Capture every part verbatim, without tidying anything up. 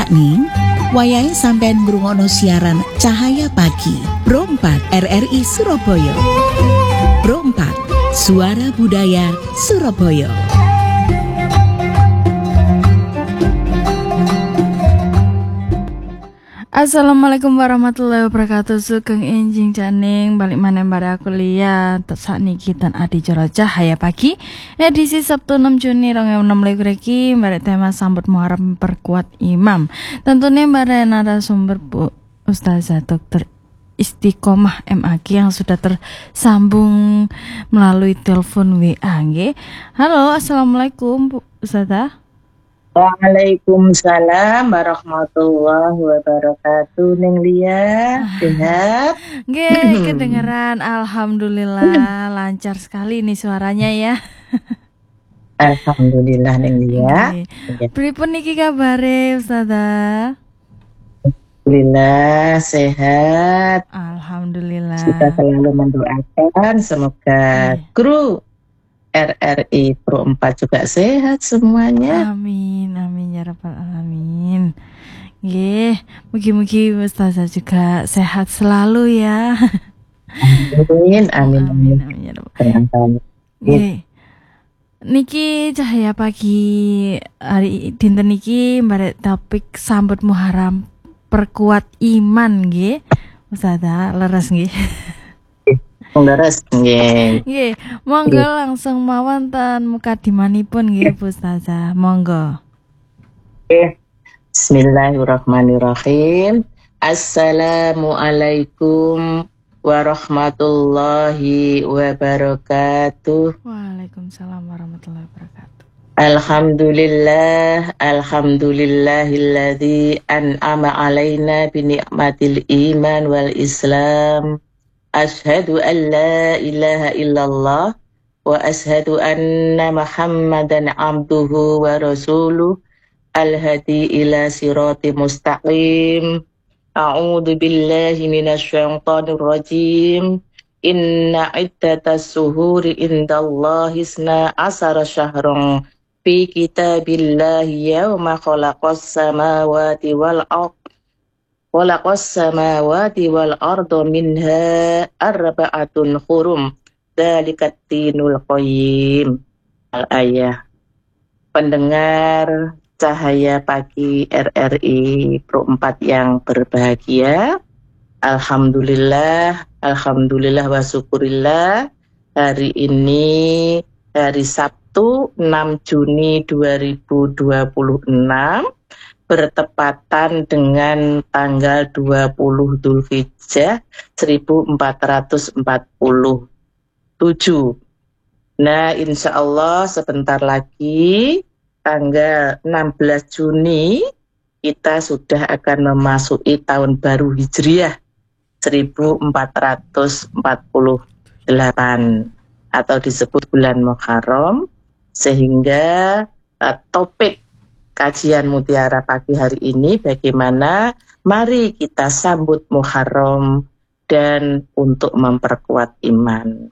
sakning wayahe sampean ngrungokno siaran Cahaya Pagi Pro empat R R I Surabaya. Pro empat Suara Budaya Surabaya. Assalamualaikum warahmatullahi wabarakatuh. Sugeng enjing janing balik maneh bare aku liya sak niki tan adicara Cahaya Pagi edisi Sabtu enam Juni dua ribu enam belas iki bare tema sambut Muharram perkuat iman. Tentunya bare narasumber Bu Ustazah Dokter Istiqomah M A G yang sudah tersambung melalui telepon W A nggih. Halo, assalamualaikum Bu Ustazah. Waalaikumsalam warahmatullahi wabarakatuh. Neng Lia, sehat? Nggih, kedengeran. Alhamdulillah, lancar sekali nih suaranya ya. Alhamdulillah Neng Lia. Pripun niki kabare Ustazah? Alhamdulillah sehat. Alhamdulillah. Kita selalu mendoakan semoga kru R R I Pro empat juga sehat semuanya. Amin, amin ya rabbal alamin. Nggih, mugi-mugi Ustazah juga sehat selalu ya. Amin, amin, amin. Amin ya rabbal. Nggih. Niki Cahaya Pagi hari dinten niki bare topik sambut Muharram perkuat iman nggih. Ustazah leres nggih. Leres nggih. Nggih, monggo langsung mawon ten mukadimanipun nggih Bu Ustazah. Monggo. Nggih. Bismillahirrahmanirrahim. Assalamualaikum warahmatullahi wabarakatuh. Waalaikumsalam warahmatullahi wabarakatuh. Alhamdulillah, alhamdulillahilladzi an'ama alaina bi ni'matil iman wal islam. Ashhadu an la ilaha illallah wa ashhadu anna Muhammadan abduhu wa rasuluh al-hadi ila sirati mustaqim. A'udzu billahi minasy syaithanir rajim. Inna iddatas suhuri indallahi isna asara syahran fi kitabillahi yauma khalaqas samawati wal ardh Walaqas samawati wal arda minha arba'atun hurum dzalikat dinul qayyim. Al-ayah. Pendengar Cahaya Pagi R R I Pro empat yang berbahagia, Alhamdulillah, Alhamdulillah wa syukurillah. Hari ini hari Sabtu enam Juni dua ribu dua puluh enam bertepatan dengan tanggal dua puluh Dzulhijjah seribu empat ratus empat puluh tujuh. Nah, insya Allah sebentar lagi tanggal enam belas Juni kita sudah akan memasuki tahun baru Hijriah seribu empat ratus empat puluh delapan atau disebut bulan Muharram, sehingga uh, topik kajian Mutiara Pagi hari ini bagaimana mari kita sambut Muharram dan untuk memperkuat iman.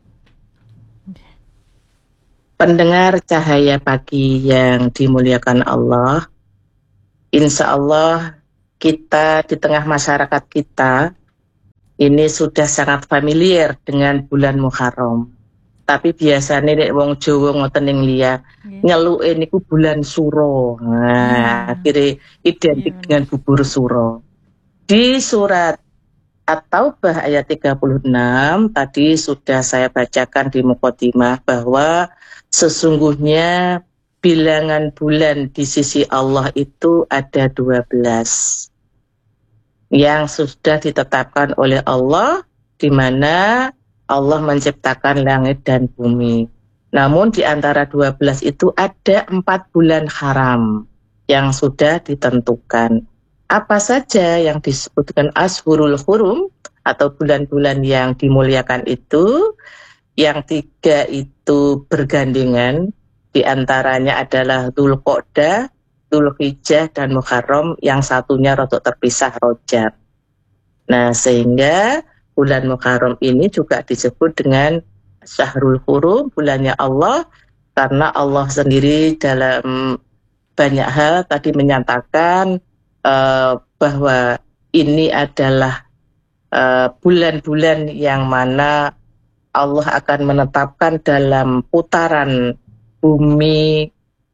Pendengar Cahaya Pagi yang dimuliakan Allah, insya Allah kita di tengah masyarakat kita ini sudah sangat familiar dengan bulan Muharram. Tapi biasanya nek wong Jawa ngoten ning liya nyeluke niku bulan suro. Nah, akhirnya identik yeah, dengan bubur suro. Di surat At-Taubah ayat tiga puluh enam tadi sudah saya bacakan di mukadimah bahwa sesungguhnya bilangan bulan di sisi Allah itu ada dua belas yang sudah ditetapkan oleh Allah, di mana Allah menciptakan langit dan bumi. Namun di antara dua belas itu ada empat bulan haram yang sudah ditentukan. Apa saja yang disebutkan Ashhurul Hurum atau bulan-bulan yang dimuliakan itu? Yang tiga itu bergandengan, di antaranya adalah Dzulqa'dah, Dzulhijjah dan Muharram, yang satunya rotok terpisah Rajab. Nah, sehingga bulan Muharram ini juga disebut dengan Syahrul Hurum, bulannya Allah, karena Allah sendiri dalam banyak hal tadi menyatakan uh, bahwa ini adalah uh, bulan-bulan yang mana Allah akan menetapkan dalam putaran bumi,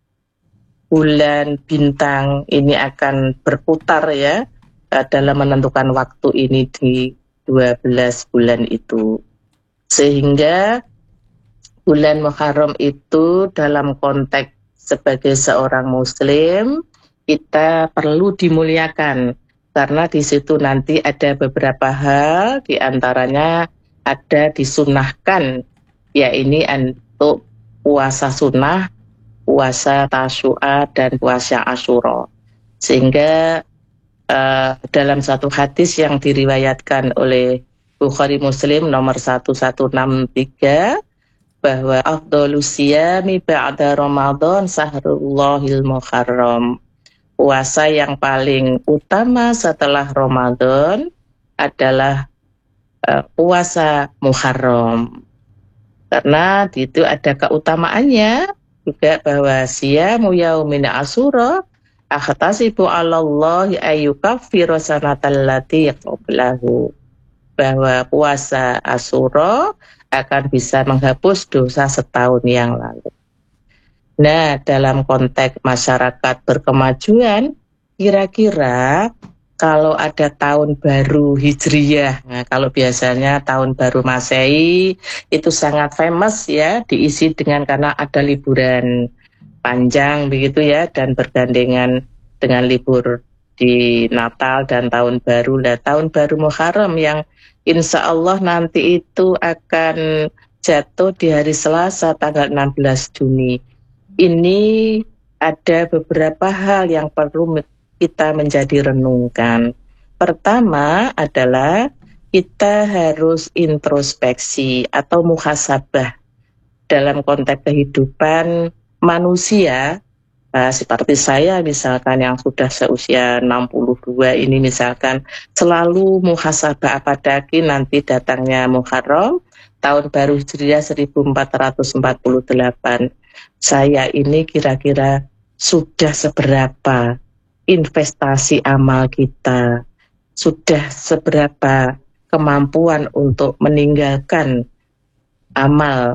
bulan, bintang ini akan berputar ya uh, dalam menentukan waktu ini di dua belas bulan itu. Sehingga bulan Muharram itu dalam konteks sebagai seorang muslim kita perlu dimuliakan karena di situ nanti ada beberapa hal, di antaranya ada disunahkan, ya ini untuk puasa sunnah, puasa Tasyu'a dan puasa Asyura. Sehingga uh, dalam satu hadis yang diriwayatkan oleh Bukhari Muslim nomor seribu enam puluh tiga bahwa afdhalus siyami ba'da Ramadan sahrullahil muharram. Puasa yang paling utama setelah Ramadan adalah uh, puasa Muharram. Karena itu ada keutamaannya juga bahwa siyamu yaumin asyura akhtasibu 'alallahi ayyukaffiru sanatal lati qablahu. Bahwa puasa Asyura akan bisa menghapus dosa setahun yang lalu. Nah, dalam konteks masyarakat berkemajuan, kira-kira kalau ada tahun baru Hijriyah, nah kalau biasanya tahun baru Masehi itu sangat famous ya, diisi dengan karena ada liburan panjang begitu ya, dan bergandengan dengan libur di Natal dan tahun baru. Nah, tahun baru Muharram yang insya Allah nanti itu akan jatuh di hari Selasa tanggal enam belas Juni. Ini ada beberapa hal yang perlu kita menjadi renungkan. Pertama adalah kita harus introspeksi atau muhasabah dalam konteks kehidupan manusia. Nah, seperti saya misalkan yang sudah seusia enam puluh dua ini misalkan selalu muhasabah apalagi nanti datangnya Muharram, tahun baru Hijriah seribu empat ratus empat puluh delapan. Saya ini kira-kira sudah seberapa investasi amal kita, sudah seberapa kemampuan untuk meninggalkan amal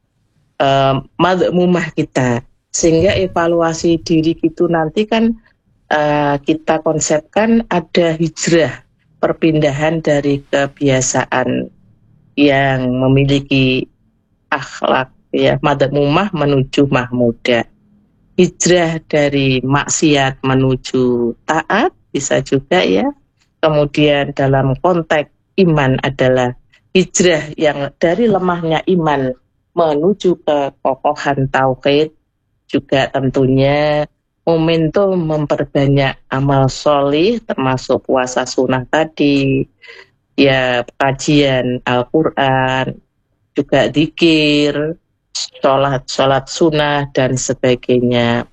um, madmumah kita. Sehingga evaluasi diri itu nanti kan uh, kita konsepkan ada hijrah, perpindahan dari kebiasaan yang memiliki akhlak ya madmumah menuju mahmudah. Hijrah dari maksiat menuju taat bisa juga ya. Kemudian dalam konteks iman adalah hijrah yang dari lemahnya iman menuju ke kokohan tauhid. Juga tentunya momentum memperbanyak amal solih termasuk puasa sunnah tadi, ya kajian Al-Quran, juga zikir, sholat, sholat sunnah dan sebagainya.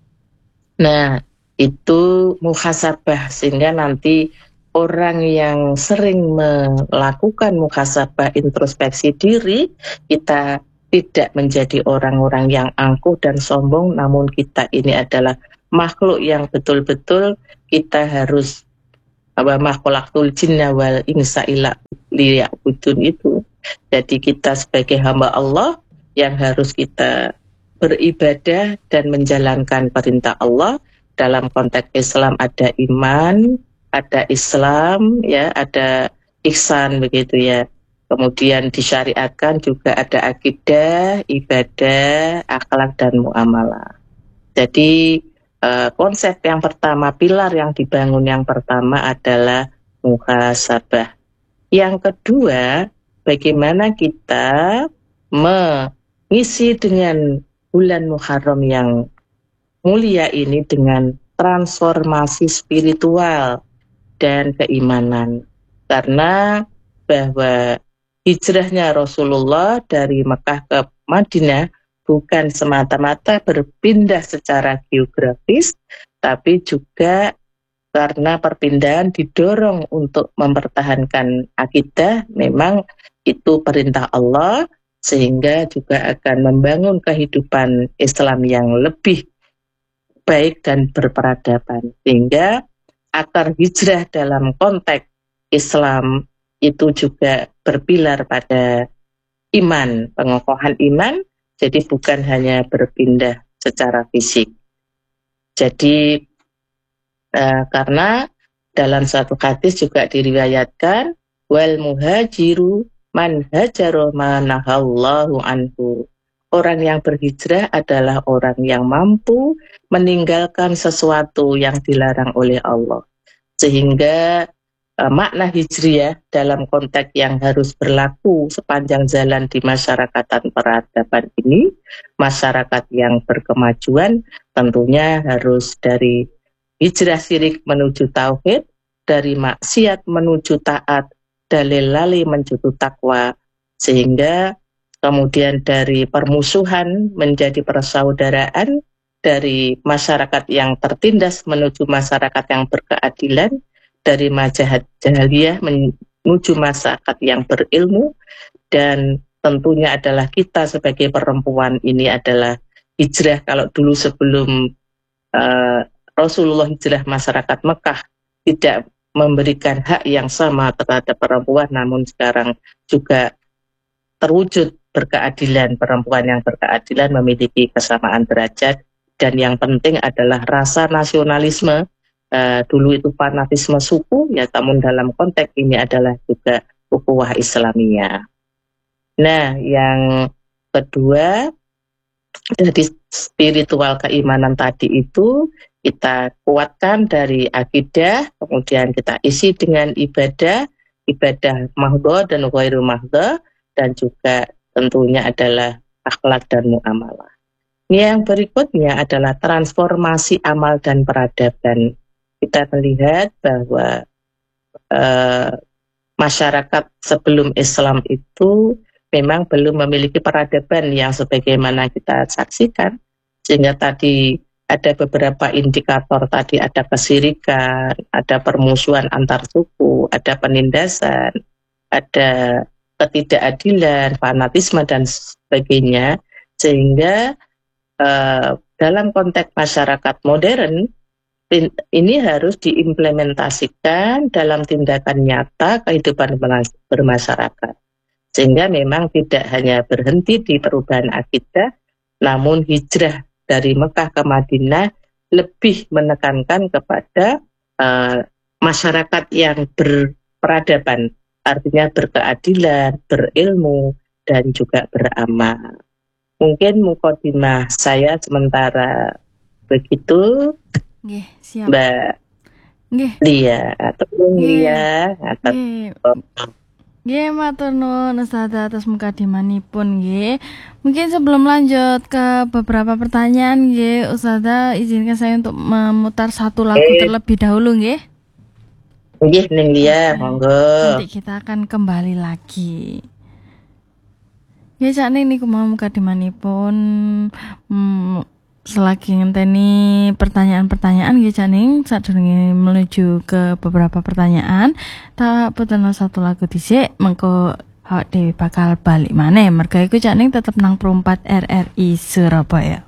Nah itu muhasabah sehingga nanti orang yang sering melakukan muhasabah introspeksi diri kita tidak menjadi orang-orang yang angkuh dan sombong, namun kita ini adalah makhluk yang betul-betul kita harus apa makhlukul jinna wal insa illa liya'budun itu. Jadi kita sebagai hamba Allah yang harus kita beribadah dan menjalankan perintah Allah. Dalam konteks Islam ada iman, ada Islam, ya, ada ihsan begitu ya. Kemudian disyariatkan juga ada akidah, ibadah, akhlak, dan muamalah. Jadi eh, konsep yang pertama, pilar yang dibangun yang pertama adalah muhasabah. Yang kedua, bagaimana kita mengisi dengan bulan Muharram yang mulia ini dengan transformasi spiritual dan keimanan. Karena bahwa hijrahnya Rasulullah dari Mekah ke Madinah bukan semata-mata berpindah secara geografis, tapi juga karena perpindahan didorong untuk mempertahankan akidah, memang itu perintah Allah, sehingga juga akan membangun kehidupan Islam yang lebih baik dan berperadaban. Sehingga akar hijrah dalam konteks Islam itu juga berpilar pada iman, pengokohan iman, jadi bukan hanya berpindah secara fisik. Jadi uh, karena dalam satu hadis juga diriwayatkan, wal muhajiru man hajaro manahallahu anhu. Orang yang berhijrah adalah orang yang mampu meninggalkan sesuatu yang dilarang oleh Allah. Sehingga uh, makna hijriah dalam konteks yang harus berlaku sepanjang jalan di masyarakatan peradaban ini, masyarakat yang berkemajuan tentunya harus dari hijrah syirik menuju tauhid, dari maksiat menuju taat, dalil lali menuju takwa, sehingga kemudian dari permusuhan menjadi persaudaraan, dari masyarakat yang tertindas menuju masyarakat yang berkeadilan, dari majahat jahiliyah menuju masyarakat yang berilmu, dan tentunya adalah kita sebagai perempuan ini adalah hijrah. Kalau dulu sebelum uh, Rasulullah hijrah, masyarakat Mekah tidak memberikan hak yang sama terhadap perempuan, namun sekarang juga terwujud berkeadilan, perempuan yang berkeadilan memiliki kesamaan derajat, dan yang penting adalah rasa nasionalisme. Uh, dulu itu fanatisme suku, ya, namun dalam konteks ini adalah juga ukhuwah Islamiyah. Nah, yang kedua, dari spiritual keimanan tadi itu kita kuatkan dari akidah, kemudian kita isi dengan ibadah, ibadah mahdhah dan ghairul mahdhah, dan juga tentunya adalah akhlak dan muamalah. Yang berikutnya adalah transformasi amal dan peradaban. Kita melihat bahwa uh, masyarakat sebelum Islam itu memang belum memiliki peradaban yang sebagaimana kita saksikan, sehingga tadi ada beberapa indikator, tadi ada kesirikan, ada permusuhan antar suku, ada penindasan, ada ketidakadilan, fanatisme, dan sebagainya, sehingga uh, dalam konteks masyarakat modern ini harus diimplementasikan dalam tindakan nyata kehidupan bermasyarakat, sehingga memang tidak hanya berhenti di perubahan akidah, namun hijrah dari Mekah ke Madinah lebih menekankan kepada uh, masyarakat yang berperadaban, artinya berkeadilan, berilmu, dan juga beramal. Mungkin mukadimah saya sementara begitu. Nggih, siap. Mbak Nggih. Lia atau Lia atau Nggih, matur nuwun Ustazah atas mukadimanipun nggih. Mungkin sebelum lanjut ke beberapa pertanyaan nggih, Ustazah izinkan saya untuk memutar satu lagu eh. terlebih dahulu nggih. Nggih, Ning Lia, monggo. Nanti kita akan kembali lagi. Ya sakniki niku mau mukadimanipun hmm, selagi ngenteni pertanyaan-pertanyaan nggih Caning, sadurunge menuju ke beberapa pertanyaan, tak puterno satu lagu dhisik, mengko awak dhewe bakal balik maneh. Merga iku Caning tetep nang Pro empat R R I Surabaya.